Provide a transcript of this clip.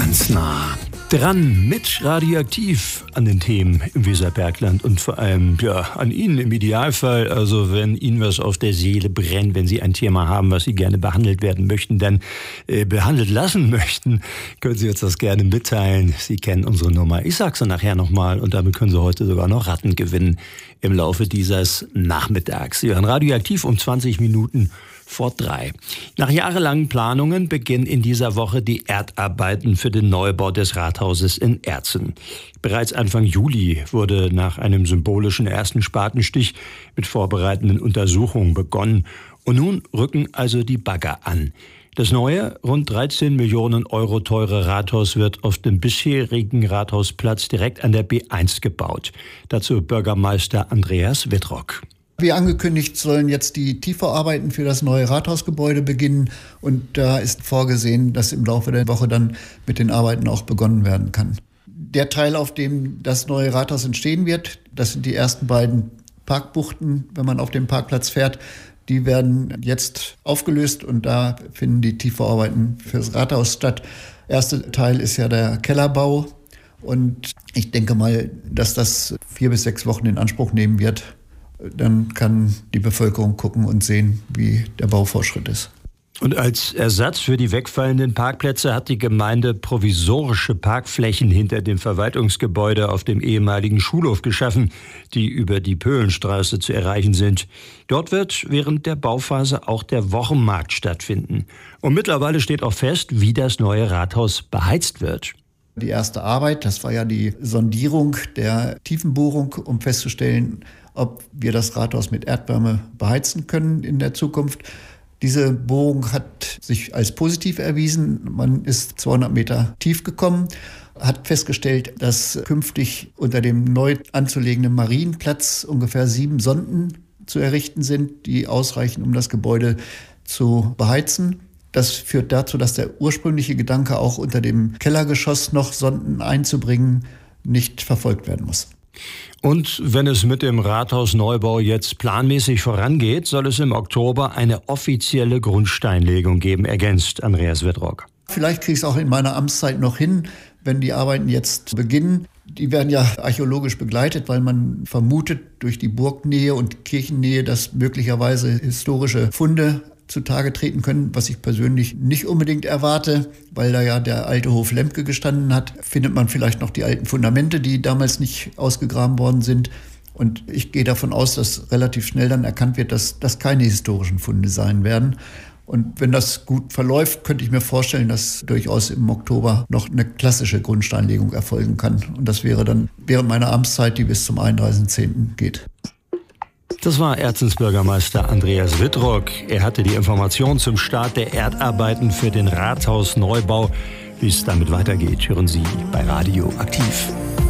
Ganz nah dran mit Radioaktiv an den Themen im Weserbergland und vor allem an Ihnen im Idealfall. Also wenn Ihnen was auf der Seele brennt, wenn Sie ein Thema haben, was Sie gerne behandelt werden möchten, dann behandelt lassen möchten, können Sie uns das gerne mitteilen. Sie kennen unsere Nummer. Ich sag's dann nachher nochmal und damit können Sie heute sogar noch Ratten gewinnen im Laufe dieses Nachmittags. Sie hören Radioaktiv um 20 Minuten vor 3. Nach jahrelangen Planungen beginnen in dieser Woche die Erdarbeiten für den Neubau des Rathauses in Erzen. Bereits Anfang Juli wurde nach einem symbolischen ersten Spatenstich mit vorbereitenden Untersuchungen begonnen. Und nun rücken also die Bagger an. Das neue, rund 13 Millionen Euro teure Rathaus wird auf dem bisherigen Rathausplatz direkt an der B1 gebaut. Dazu Bürgermeister Andreas Wittrock. Wie angekündigt sollen jetzt die Tiefbauarbeiten für das neue Rathausgebäude beginnen und da ist vorgesehen, dass im Laufe der Woche dann mit den Arbeiten auch begonnen werden kann. Der Teil, auf dem das neue Rathaus entstehen wird, das sind die ersten beiden Parkbuchten, wenn man auf dem Parkplatz fährt, die werden jetzt aufgelöst und da finden die Tiefbauarbeiten für das Rathaus statt. Der erste Teil ist ja der Kellerbau und ich denke mal, dass das 4 bis 6 Wochen in Anspruch nehmen wird. Dann kann die Bevölkerung gucken und sehen, wie der Baufortschritt ist. Und als Ersatz für die wegfallenden Parkplätze hat die Gemeinde provisorische Parkflächen hinter dem Verwaltungsgebäude auf dem ehemaligen Schulhof geschaffen, die über die Pöhlenstraße zu erreichen sind. Dort wird während der Bauphase auch der Wochenmarkt stattfinden. Und mittlerweile steht auch fest, wie das neue Rathaus beheizt wird. Die erste Arbeit, das war ja die Sondierung der Tiefenbohrung, um festzustellen, ob wir das Rathaus mit Erdwärme beheizen können in der Zukunft. Diese Bohrung hat sich als positiv erwiesen. Man ist 200 Meter tief gekommen, hat festgestellt, dass künftig unter dem neu anzulegenden Marienplatz ungefähr 7 Sonden zu errichten sind, die ausreichen, um das Gebäude zu beheizen. Das führt dazu, dass der ursprüngliche Gedanke, auch unter dem Kellergeschoss noch Sonden einzubringen, nicht verfolgt werden muss. Und wenn es mit dem Rathausneubau jetzt planmäßig vorangeht, soll es im Oktober eine offizielle Grundsteinlegung geben, ergänzt Andreas Wittrock. Vielleicht kriege ich es auch in meiner Amtszeit noch hin, wenn die Arbeiten jetzt beginnen. Die werden ja archäologisch begleitet, weil man vermutet durch die Burgnähe und Kirchennähe, dass möglicherweise historische Funde zutage treten können, was ich persönlich nicht unbedingt erwarte, weil da ja der alte Hof Lemke gestanden hat. Findet man vielleicht noch die alten Fundamente, die damals nicht ausgegraben worden sind. Und ich gehe davon aus, dass relativ schnell dann erkannt wird, dass das keine historischen Funde sein werden. Und wenn das gut verläuft, könnte ich mir vorstellen, dass durchaus im Oktober noch eine klassische Grundsteinlegung erfolgen kann. Und das wäre dann während meiner Amtszeit, die bis zum 31.10. geht. Das war Erzens Bürgermeister Andreas Wittrock. Er hatte die Information zum Start der Erdarbeiten für den Rathausneubau. Wie es damit weitergeht, hören Sie bei Radio Aktiv.